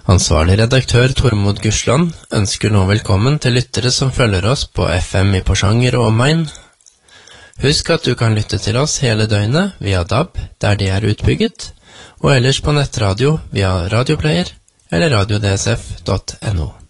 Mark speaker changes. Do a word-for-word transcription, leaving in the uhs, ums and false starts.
Speaker 1: Ansvarlig redaktør Tormod Gursland ønsker nå velkommen til lyttere som følger oss på F M i Porsanger og omegn. Husk at du kan lytte til oss hele døgnet via D A B, der de er utbygget, og ellers på nettradio via radioplayer eller radio d s f punktum n o.